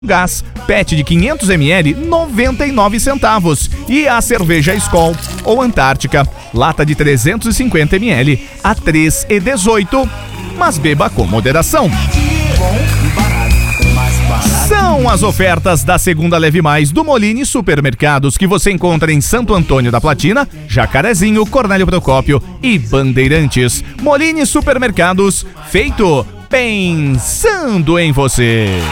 Gás PET de 500 ml, 99 centavos. E a cerveja Skol ou Antártica, lata de 350 ml, a 3,18. Mas beba com moderação. São as ofertas da Segunda Leve Mais do Molini Supermercados, que você encontra em Santo Antônio da Platina, Jacarezinho, Cornélio Procópio e Bandeirantes. Molini Supermercados, feito pensando em você.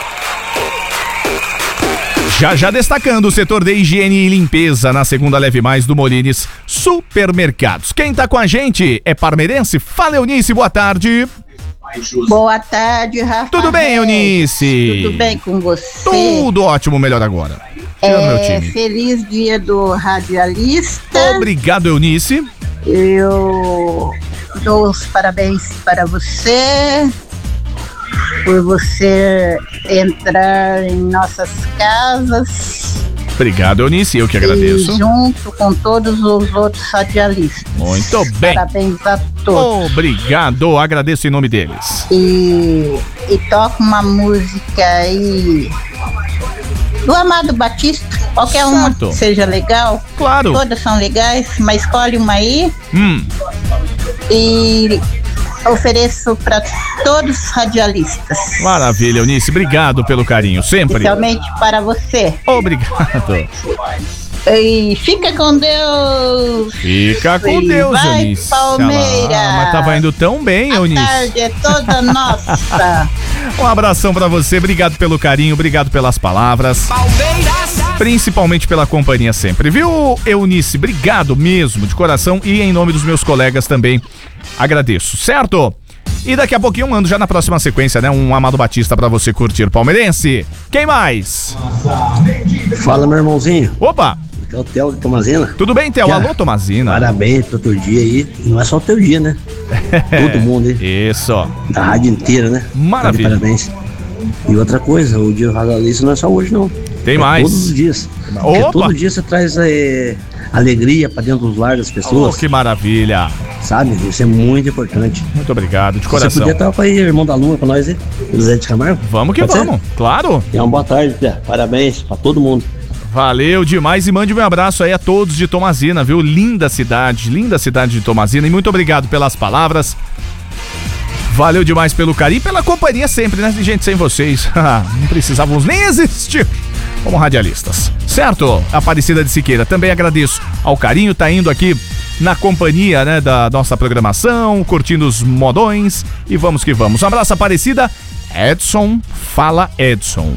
Já destacando o setor de higiene e limpeza na Segunda Leve Mais do Molines Supermercados. Quem tá com a gente é parmeirense. Fala, Eunice, boa tarde. Boa tarde, Rafa. Tudo bem, Eunice? Tudo bem com você? Tudo ótimo, melhor agora. Meu time. Feliz dia do radialista. Obrigado, Eunice. Eu dou os parabéns para você por você entrar em nossas casas. Obrigado, Eunice, eu que agradeço. E junto com todos os outros radialistas. Muito bem. Parabéns a todos. Obrigado, agradeço em nome deles. E toca uma música aí do Amado Batista, qualquer certo. Uma que seja legal. Claro. Todas são legais, mas escolhe uma aí. E ofereço para todos os radialistas. Maravilha, Eunice, obrigado pelo carinho, sempre. Especialmente para você. Obrigado. E fica com Deus. Fica com Deus, vai, Eunice. Palmeiras. Mas tava indo tão bem, Eunice. A tarde é toda nossa. Um abração pra você, obrigado pelo carinho, obrigado pelas palavras. Palmeiras! Principalmente pela companhia sempre, viu, Eunice? Obrigado mesmo, de coração, e em nome dos meus colegas também, agradeço, certo? E daqui a pouquinho eu mando já na próxima sequência, né, um Amado Batista pra você curtir, palmeirense. Quem mais? Fala, meu irmãozinho. Opa! É o Theo de Tomazina. Tudo bem, Theo? Alô, Tomazina. Parabéns pro teu dia aí. E não é só o teu dia, né? Todo mundo, hein? Isso. Da rádio inteira, né? Maravilha. Parabéns. E outra coisa, o dia radialista não é só hoje, não. Tem mais. Todos os dias. Opa! Porque todo dia você traz alegria pra dentro dos lares das pessoas. Oh, que maravilha. Sabe? Isso é muito importante. Muito obrigado, de coração. Você podia estar aí, irmão da Lua, pra nós aí. José de Camargo. Vamos que Pode vamos, ser? claro. E uma boa tarde, Pé. Parabéns pra todo mundo. Valeu demais e mande meu abraço aí a todos de Tomazina, viu? Linda cidade de Tomazina, e muito obrigado pelas palavras. Valeu demais pelo carinho e pela companhia sempre, né? Gente, sem vocês, não precisávamos nem existir como radialistas, certo? Aparecida de Siqueira, também agradeço ao carinho, tá indo aqui na companhia, né, da nossa programação, curtindo os modões, e vamos que vamos. Um abraço, Aparecida. Edson, fala Edson.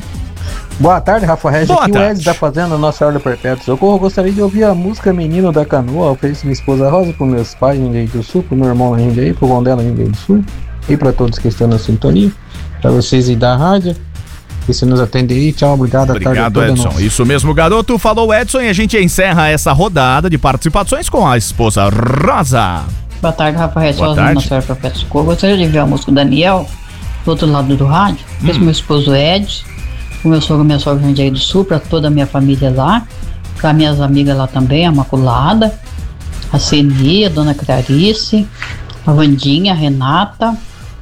Boa tarde, Rafa Regis. Boa aqui tarde. o Edson da Fazenda Nossa Senhora do Perpétuo Socorro. Eu gostaria de ouvir a música Menino da Canoa. Eu ofereço minha esposa Rosa, para meus pais em Jundiaí do Sul, pro meu irmão em Jundiaí, pro Gondela em Jundiaí do Sul, e para todos que estão na sintonia, para vocês aí da rádio, que se nos atender aí. Tchau, obrigado. Obrigado, tarde Edson. Isso mesmo, garoto. Falou Edson, e a gente encerra essa rodada de participações com a esposa Rosa. Boa tarde, Rafa Regis. Boa tarde. Nossa Senhora do Perpétuo Socorro. Gostaria de ver a música do Daniel, do outro lado do rádio. Esse meu esposo Ed, o meu sogro e minha sogra Jundiaí do Sul, para toda a minha família lá, para minhas amigas lá também, a Maculada, a Ceni, a Dona Clarice, a Vandinha, a Renata,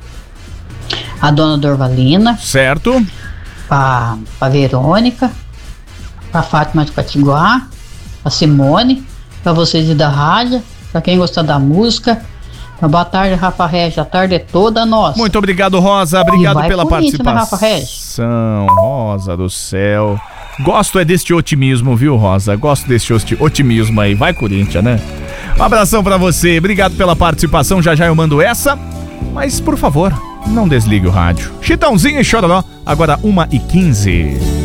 a Dona Dorvalina, Certo? a Verônica, a Fátima de Catiguá, a Simone, para vocês da rádio, para quem gostar da música. Boa tarde, Rafa Regis, a tarde é toda nossa. Muito obrigado, Rosa. Obrigado vai pela Corinthians, né, participação. Rafa Regis? Rosa do céu. Gosto é deste otimismo, viu, Rosa? Gosto deste otimismo aí. Vai, Corinthians, né? Um abração pra você. Obrigado pela participação. Já eu mando essa. Mas, por favor, não desligue o rádio. Chitãozinho e Chororó. Agora 1h15.